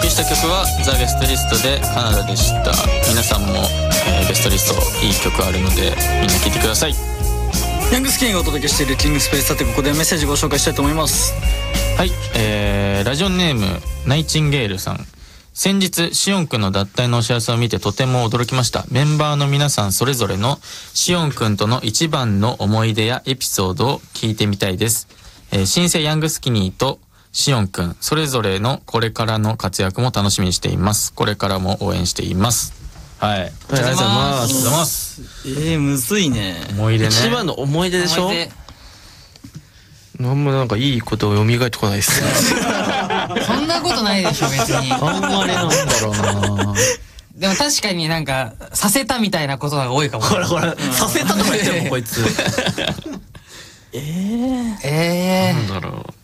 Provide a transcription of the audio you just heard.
した曲はザ・ゲストリストでカナダでした。皆さんも、ゲストリストいい曲あるのでみんな聴いてください。 ヤングスキニがお届けしているキングスペース。さてここでメッセージご紹介したいと思います。 はい、ラジオネームナイチンゲールさん。先日シオンくんの脱退のお知らせを見てとても驚きました。メンバーの皆さんそれぞれのシオンくんとの一番の思い出やエピソードを聞いてみたいです。新生ヤングスキニーとシオンくんそれぞれのこれからの活躍も楽しみにしています。これからも応援しています。はい、ありがとうございます。 むずいね。 思い出ね。 一番の思い出でしょ。なんもなんかいいこと蘇ってこないです。 そんなことないでしょ別に。 あんまりなんだろうな。 でも確かになんかさせたみたいなことが多いかも。 ほらほら、させたとか言ってるもんこいつ。 なんだろう。